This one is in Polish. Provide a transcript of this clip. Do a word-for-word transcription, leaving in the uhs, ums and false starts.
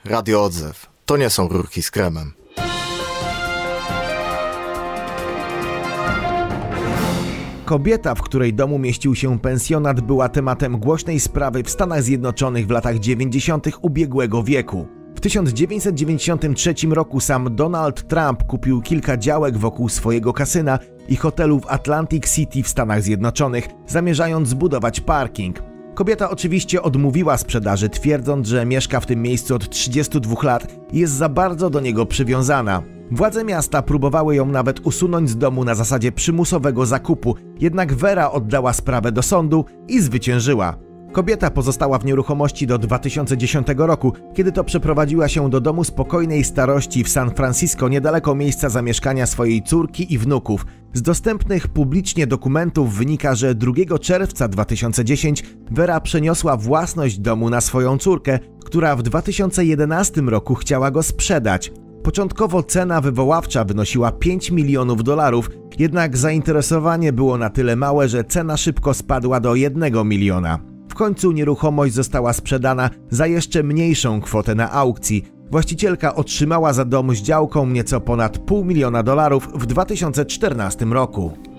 Radio Odzew. To nie są rurki z kremem. Kobieta, w której domu mieścił się pensjonat, była tematem głośnej sprawy w Stanach Zjednoczonych w latach dziewięćdziesiątych ubiegłego wieku. W tysiąc dziewięćset dziewięćdziesiątym trzecim roku sam Donald Trump kupił kilka działek wokół swojego kasyna i hotelu w Atlantic City w Stanach Zjednoczonych, zamierzając zbudować parking. Kobieta oczywiście odmówiła sprzedaży, twierdząc, że mieszka w tym miejscu od trzydziestu dwóch lat i jest za bardzo do niego przywiązana. Władze miasta próbowały ją nawet usunąć z domu na zasadzie przymusowego zakupu, jednak Vera oddała sprawę do sądu i zwyciężyła. Kobieta pozostała w nieruchomości do dwa tysiące dziesiątego roku, kiedy to przeprowadziła się do domu spokojnej starości w San Francisco, niedaleko miejsca zamieszkania swojej córki i wnuków. Z dostępnych publicznie dokumentów wynika, że drugiego czerwca dwa tysiące dziesiątego Vera przeniosła własność domu na swoją córkę, która w dwa tysiące jedenastym roku chciała go sprzedać. Początkowo cena wywoławcza wynosiła pięć milionów dolarów, jednak zainteresowanie było na tyle małe, że cena szybko spadła do jednego miliona. W końcu nieruchomość została sprzedana za jeszcze mniejszą kwotę na aukcji. Właścicielka otrzymała za dom z działką nieco ponad pół miliona dolarów w dwa tysiące czternastym roku.